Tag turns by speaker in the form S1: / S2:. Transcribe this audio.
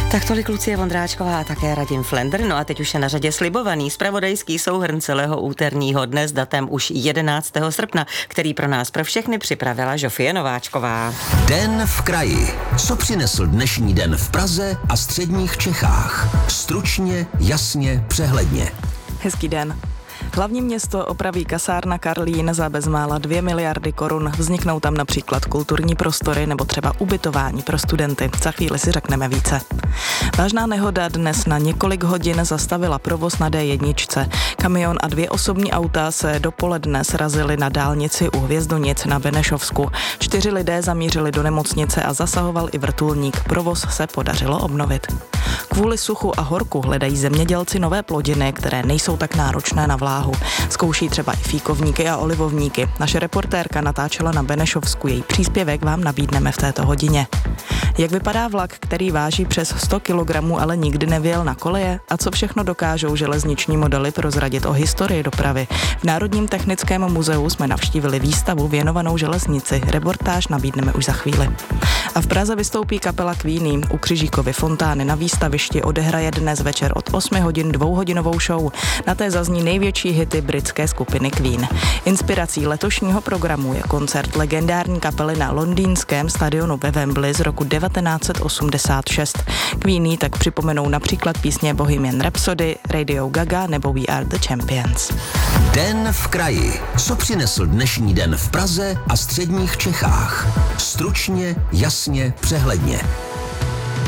S1: Tak tolik Lucie Vondráčková a také Radim Flender. No a teď už je na řadě slibovaný zpravodajský souhrn celého úterního dne s datem už 11. srpna, který pro nás pro všechny připravila Žofie Nováčková.
S2: Den v kraji. Co přinesl dnešní den v Praze a středních Čechách? Stručně, jasně, přehledně.
S3: Hezký den. Hlavní město opraví kasárna Karlín za bezmála 2 miliardy korun. Vzniknou tam například kulturní prostory nebo třeba ubytování pro studenty. Za chvíli si řekneme více. Vážná nehoda dnes na několik hodin zastavila provoz na D1. Kamion a 2 osobní auta se dopoledne srazily na dálnici u Hvězdonic na Benešovsku. 4 lidé zamířili do nemocnice a zasahoval i vrtulník. Provoz se podařilo obnovit. Kvůli suchu a horku hledají zemědělci nové plodiny, které nejsou tak náročné na vláhu. Zkouší třeba i fíkovníky a olivovníky. Naše reportérka natáčela na Benešovsku, její příspěvek vám nabídneme v této hodině. Jak vypadá vlak, který váží přes 100 kg, ale nikdy nevyjel na koleje? A co všechno dokážou železniční modely prozradit o historii dopravy? V Národním technickém muzeu jsme navštívili výstavu věnovanou železnici. Reportáž nabídneme už za chvíli. A v Praze vystoupí kapela Queenie. U Křižíkovy fontány na výstavišti odehraje dnes večer od 8 hodin 2hodinovou show. Na té zazní největší hity britské skupiny Queen. Inspirací letošního programu je koncert legendární kapely na londýnském stadionu ve Wembley z roku 1986. Queenie tak připomenou například písně Bohemian Rhapsody, Radio Gaga nebo We Are the Champions.
S2: Den v kraji. Co přinesl dnešní den v Praze a středních Čechách? Stručně, jasně, přehledně.